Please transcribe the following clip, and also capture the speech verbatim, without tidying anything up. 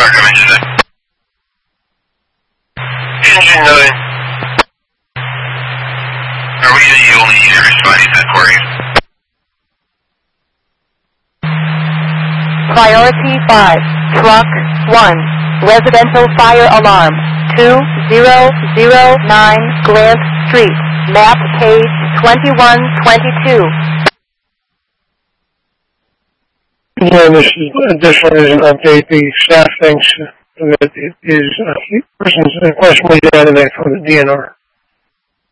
I mentioned that. Engine nine. Are we the only responding to that query? Priority five, truck one, residential fire alarm, two zero zero nine Grant Street, map page twenty-one twenty-two. Again, this is additionally an update. The staff thinks that it is uh, persons in question we did out of that from the D N R.